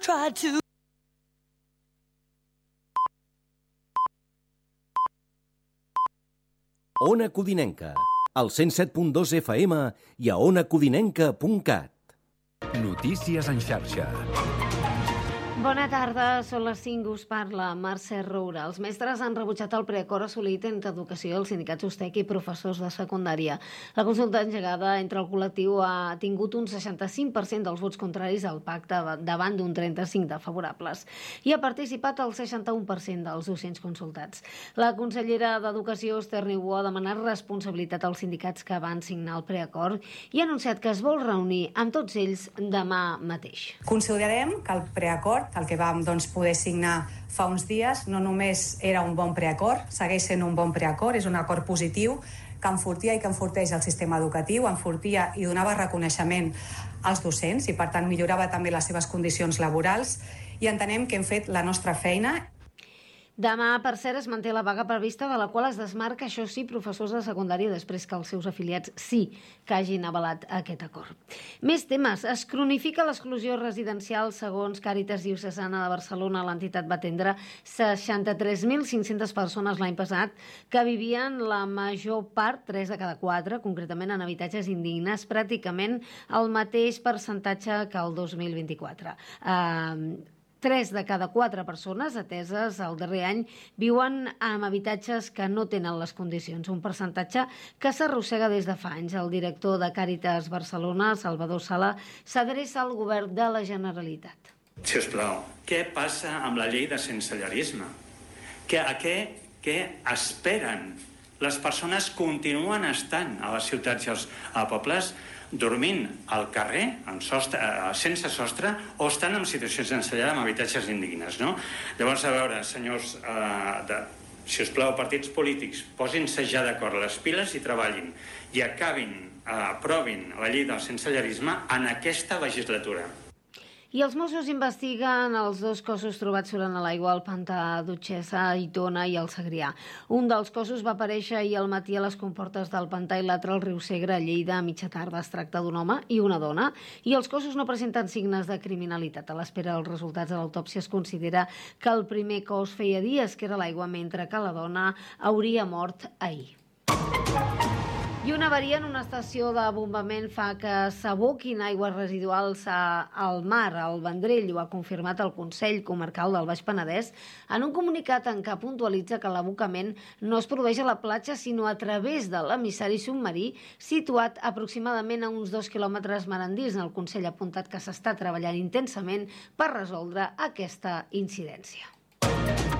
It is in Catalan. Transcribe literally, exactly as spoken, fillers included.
tried to. Ona Codinenca, al cent set punt dos F M i a ona codinenca punt cat. Notícies en xarxa. Bona tarda, són les cinc, us parla Mercè Roura. Els mestres han rebutjat el preacord assolit entre Educació i els sindicats USTEC i professors de secundària. La consulta engegada entre el col·lectiu ha tingut un seixanta-cinc per cent dels vots contraris al pacte davant d'un trenta-cinc per cent de favorables i ha participat el seixanta-u per cent dels docents consultats. La consellera d'Educació, Esther Niubó, ha demanat responsabilitat als sindicats que van signar el preacord i ha anunciat que es vol reunir amb tots ells demà mateix. Considerem que el preacord, el que vam doncs, poder signar fa uns dies, no només era un bon preacord, segueix sent un bon preacord, és un acord positiu que enfortia i que enforteix el sistema educatiu, enfortia i donava reconeixement als docents i, per tant, millorava també les seves condicions laborals i entenem que hem fet la nostra feina. Demà, per cert, es manté la vaga prevista, de la qual es desmarca, això sí, professors de secundària, després que els seus afiliats sí que hagin avalat aquest acord. Més temes. Es cronifica l'exclusió residencial. Segons Càritas Diocesana de Barcelona, l'entitat va atendre seixanta-tres mil cinc-centes persones l'any passat que vivien la major part, tres de cada quatre, concretament en habitatges indignes, pràcticament el mateix percentatge que el dos mil vint-i-quatre. Uh, Tres de cada quatre persones ateses el darrer any viuen en habitatges que no tenen les condicions, un percentatge que s'arrossega des de fa anys. El director de Càritas Barcelona, Salvador Sala, s'adreça al govern de la Generalitat. Si us plau, què passa amb la llei de sensellarisme? Que, a què, què esperen? Les persones continuen estant a les ciutats i als a pobles dormint al carrer, en sostre, sense sostre, o estan en situacions d'ensenyar amb habitatges indignes, no? Llavors, a veure, senyors, eh, de, si us plau, partits polítics, posin-se ja d'acord les piles i treballin, i acabin, eh, aprovin la llei del sensellarisme en aquesta legislatura. I els Mossos investiguen els dos cossos trobats surant a l'aigua al pantà Dutxessa, Aitona i el Segrià. Un dels cossos va aparèixer ahir al matí a les comportes del pantà i l'altre al riu Segre, a Lleida, a mitja tarda. Es tracta d'un home i una dona, i els cossos no presenten signes de criminalitat. A l'espera dels resultats de l'autòpsia es considera que el primer cos feia dies que era a l'aigua, mentre que la dona hauria mort ahir. I una avaria en una estació de bombament fa que s'aboquin aigües residuals al mar, al Vendrell. Ho ha confirmat el Consell Comarcal del Baix Penedès en un comunicat en què puntualitza que l'abocament no es produeix a la platja, sinó a través de l'emissari submarí situat aproximadament a uns dos quilòmetres mar endins. El Consell ha apuntat que s'està treballant intensament per resoldre aquesta incidència.